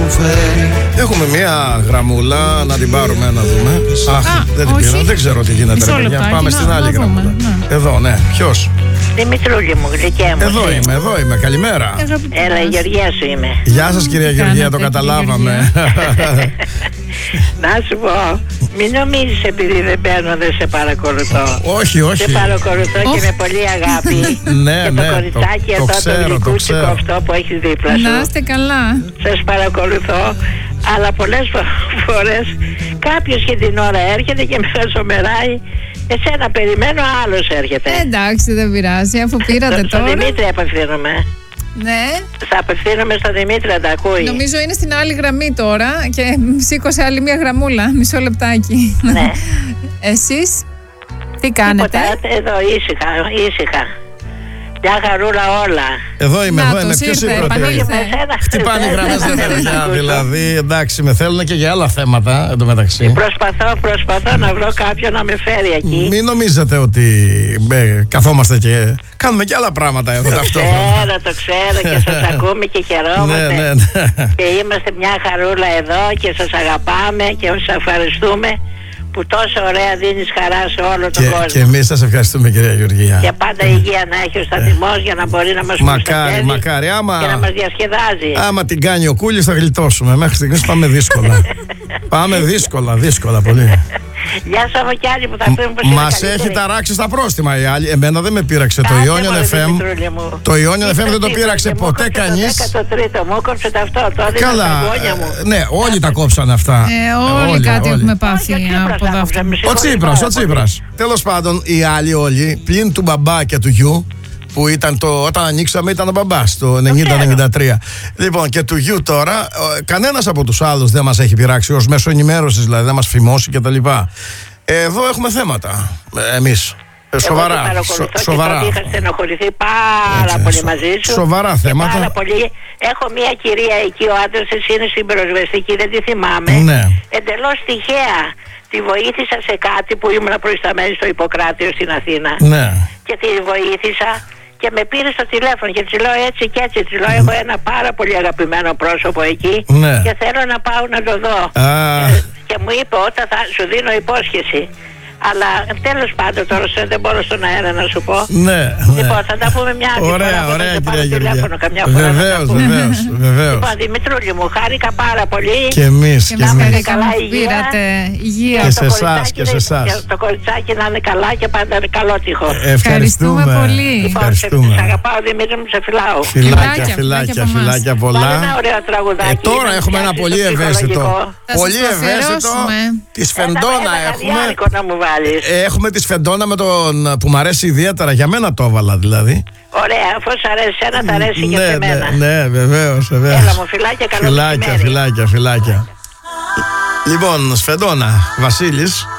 φέρει. Έχουμε μια γραμμούλα, να την πάρουμε να δούμε. Αχ, δεν την πήρα, δεν ξέρω τι γίνεται. Πάμε στην άλλη γραμμούλα. Εδώ, ναι, ποιος? Δημητρούλη μου, γλυκιά μου. Εδώ είμαι, καλημέρα. Έλα, η Γεωργία σου είμαι. Γεια σας κυρία Γεωργία, το καταλάβαμε. Να σου πω, μην νομίζεις επειδή δεν παίρνω δεν σε παρακολουθώ. Όχι. Σε παρακολουθώ και με πολύ αγάπη. Ναι, και το κοριτσάκι εδώ, το γλυκούτσικο αυτό που έχεις δίπλα σου. Να είστε καλά. Σας παρακολουθώ, αλλά πολλές φορές κάποιος και την ώρα έρχεται και με χασομεράει. Εσένα περιμένω, άλλος έρχεται. Εντάξει, δεν πειράζει, αφού πήρατε τώρα. Στον Δημήτρη απευθύνομαι. Ναι. Θα απευθύνομαι στον Δημήτρη, να τα ακούει. Νομίζω είναι στην άλλη γραμμή τώρα και σήκωσε άλλη μια γραμμούλα. Μισό λεπτάκι. Ναι. Εσείς τι κάνετε? Εδώ ήσυχα. Μια χαρούλα όλα. Εδώ είμαι. Ποιος είναι? Χτυπάνε οι γραμμές δεν παιδιά. Δηλαδή, εντάξει, με θέλουν και για άλλα θέματα εντωμεταξύ. Προσπαθώ να βρω κάποιον να με φέρει εκεί. Μην νομίζετε ότι καθόμαστε και κάνουμε και άλλα πράγματα εδώ ταυτόχρονα. Το ξέρω και σας ακούμε και χαιρόμαστε. Ναι. Και είμαστε μια χαρούλα εδώ και σας αγαπάμε και σας ευχαριστούμε που τόσο ωραία δίνεις χαρά σε όλο τον κόσμο. Και εμείς σας ευχαριστούμε κυρία Γεωργία. Και πάντα υγεία να έχει ο σταθμός για να μπορεί να μας προστατεύει. Μακάρι, και να μας διασκεδάζει. Άμα την κάνει ο Κούλης θα γλιτώσουμε. Μέχρι στιγμής πάμε δύσκολα. Πάμε δύσκολα πολύ. Γεια σας από κι άλλοι που θα πούμε πως μας έχει ταράξει στα πρόστιμα οι άλλοι. Εμένα δεν με πείραξε το Ιόνιον FM. Το Ιόνιον FM δεν το πείραξε ποτέ κανείς. Το τρίτο μου κόψε αυτό. Καλά, ναι, όλοι τα κόψαν αυτά. Όλοι κάτι έχουμε πάθει από αυτό. Ο Τσίπρας. Τέλος πάντων, οι άλλοι όλοι, πλην του μπαμπά και του γιου, που ήταν όταν ανοίξαμε ήταν ο μπαμπάς το 90-93. Λοιπόν, και του γιου τώρα, κανένας από τους άλλους δεν μας έχει πειράξει ως μέσο ενημέρωσης, δηλαδή δεν μας φημώσει κτλ. Εδώ έχουμε θέματα εμείς. Σοβαρά. Και είχα στενοχωρηθεί πάρα πολύ μαζί σου. Σοβαρά θέματα. Πάρα πολύ. Έχω μια κυρία εκεί, ο άντρας της είναι στην πυροσβεστική, δεν τη θυμάμαι. Ναι. Εντελώς τυχαία τη βοήθησα σε κάτι που ήμουν προϊσταμένη στο Ιπποκράτιο στην Αθήνα. Ναι. Και τη βοήθησα και με πήρε στο τηλέφωνο και της λέω έτσι και έτσι. Της λέω έχω ένα πάρα πολύ αγαπημένο πρόσωπο εκεί. Ναι. Και θέλω να πάω να το δω. Και μου είπε όταν θα σου δίνω υπόσχεση. Αλλά τέλος πάντων τώρα δεν μπορώ στον αέρα να σου πω. Ναι. Λοιπόν, θα τα πούμε μια άλλη φορά. Ωραία, κυρία Γεωργία. Βεβαίως. Λοιπόν, Δημητρούλη μου, χάρηκα πάρα πολύ. Και εμείς. Να είναι καλά υγεία. Και σε εσάς. Το κοριτσάκι να είναι καλά και πάντα καλότυχο. Ευχαριστούμε πολύ. Σε αγαπάω, Δημήτρη μου, σε φυλάω. Φιλάκια πολλά. Ένα ωραίο τραγουδάκι. Τώρα έχουμε ένα πολύ ευαίσθητο. Πολύ ευαίσθητο. Τη Σφεντόνα έχουμε. Έχουμε τη Σφεντόνα με τον που μου αρέσει ιδιαίτερα. Για μένα το έβαλα δηλαδή. Ωραία, αφού σ' αρέσει ένα, θα αρέσει και σε μένα. Ναι, βεβαίως. Έλα μου, φιλάκια, καλό μεσημέρι. Φιλάκια. Λοιπόν, Σφεντόνα, Βασίλης.